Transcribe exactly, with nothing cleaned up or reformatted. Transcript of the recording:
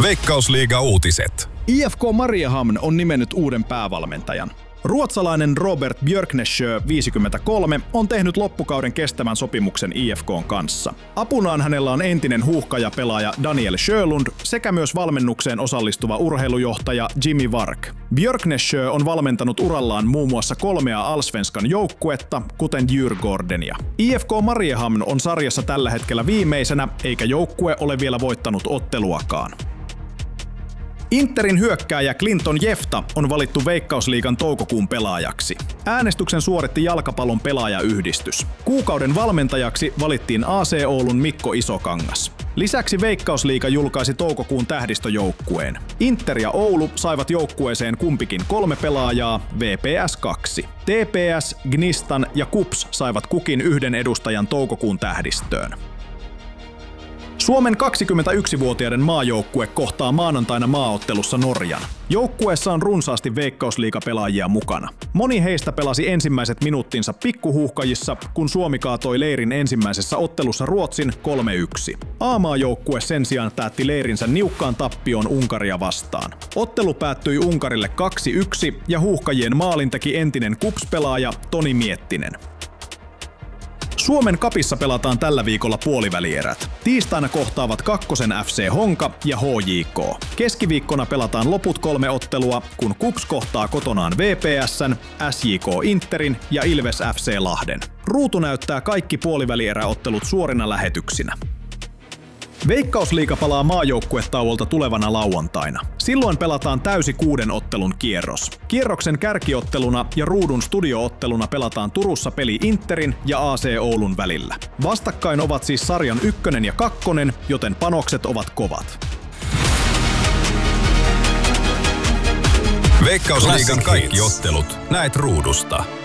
Veikkausliiga-uutiset. I F K Mariehamn on nimennyt uuden päävalmentajan. Ruotsalainen Robert Björknessjö, viisikymmentäkolme, on tehnyt loppukauden kestävän sopimuksen I F K:n kanssa. Apunaan hänellä on entinen huuhkajapelaaja Daniel Sjölund sekä myös valmennukseen osallistuva urheilujohtaja Jimmy Vark. Björknessjö on valmentanut urallaan muun muassa kolmea Allsvenskan joukkuetta, kuten Djurgårdenia. I F K Mariehamn on sarjassa tällä hetkellä viimeisenä, eikä joukkue ole vielä voittanut otteluakaan. Interin hyökkääjä Clinton Jefta on valittu Veikkausliigan toukokuun pelaajaksi. Äänestyksen suoritti jalkapallon pelaajayhdistys. Kuukauden valmentajaksi valittiin A C Oulun Mikko Isokangas. Lisäksi Veikkausliiga julkaisi toukokuun tähdistöjoukkueen. Inter ja Oulu saivat joukkueeseen kumpikin kolme pelaajaa, V P S kaksi. T P S, Gnistan ja KuPS saivat kukin yhden edustajan toukokuun tähdistöön. Suomen kaksikymmentäyksivuotiaiden maajoukkue kohtaa maanantaina maaottelussa Norjan. Joukkueessa on runsaasti Veikkausliigapelaajia mukana. Moni heistä pelasi ensimmäiset minuuttinsa pikkuhuuhkajissa, kun Suomi kaatoi leirin ensimmäisessä ottelussa Ruotsin kolme yksi. A-maajoukkue sen sijaan päätti leirinsä niukkaan tappioon Unkaria vastaan. Ottelu päättyi Unkarille kaksi yksi ja huuhkajien maalin teki entinen KuPS-pelaaja Toni Miettinen. Suomen Cupissa pelataan tällä viikolla puolivälierät. Tiistaina kohtaavat kakkosen F C Honka ja H J K. Keskiviikkona pelataan loput kolme ottelua, kun KuPS kohtaa kotonaan V P S:n, S J K Interin ja Ilves F C Lahden. Ruutu näyttää kaikki puolivälieräottelut suorina lähetyksinä. Veikkausliiga palaa maajoukkuetauolta tulevana lauantaina. Silloin pelataan täysi kuuden ottelun kierros. Kierroksen kärkiotteluna ja ruudun studiootteluna pelataan Turussa peli Interin ja A C Oulun välillä. Vastakkain ovat siis sarjan ykkönen ja kakkonen, joten panokset ovat kovat. Veikkausliigan kaikki ottelut näet ruudusta.